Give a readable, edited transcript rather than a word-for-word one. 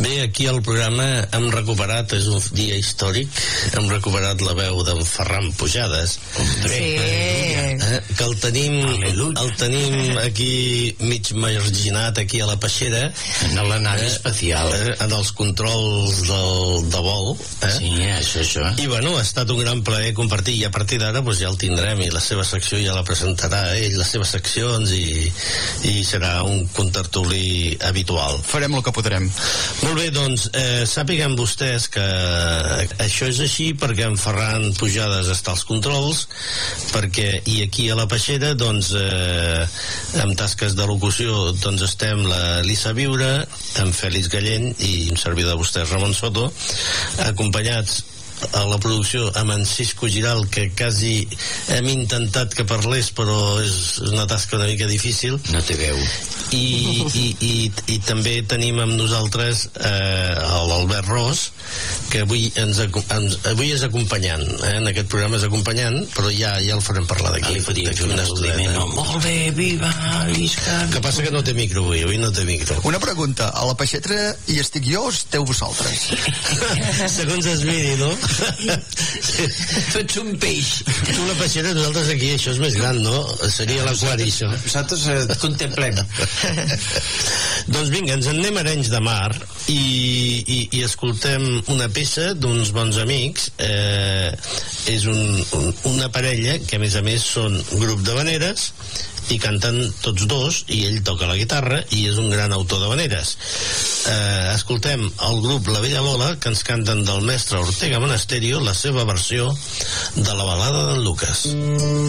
Bé, aquí al programa hem recuperat, és un dia històric, hem recuperat la veu d'en Ferran Pujades. Sí. Que el tenim aquí mig marginat aquí a la peixera. En la nave espacial. En els controls de vol. Sí, això. I bueno, ha estat un gran plaer compartir, i a partir d'ara doncs, ja el tindrem, i la seva secció ja la presentarà ell, les seves seccions, i serà un contertulí habitual. Farem el que podrem. Molt bé, doncs, sàpiguen vostès que això és així perquè en Ferran Pujades està als controls, i aquí a la peixera, doncs, amb tasques de locució, doncs estem l'Elisa Viure, en Fèlix Gallent i un servidor de vostès, Ramon Soto, acompanyats a la producció amb en Cisco Giral, que quasi hem intentat que parlés, però és una tasca una mica difícil. No té veu. I també tenim amb nosaltres l'Albert Ros, que avui és acompanyant, en aquest programa és acompanyant, però ja el farem parlar d'aquí. Molt bé, viva, visca. Que passa que no té micro avui no té micro. Una pregunta, a la peixetra hi estic jo o esteu vosaltres? Segons es miri, no? Tu ets un peix. Tu la peixera, nosaltres aquí, això és més gran, no? Seria l'aquari, això. Nosaltres et contemplem. Doncs vinga, ens en anem a Arenys de Mar i escoltem una peça d'uns bons amics. És una parella que a més són grup d'havaneres i canten tots dos, i ell toca la guitarra i és un gran autor d'havaneres. Escoltem el grup La Bella Lola, que ens canten del mestre Ortega Monasterio la seva versió de la balada d'en Lucas.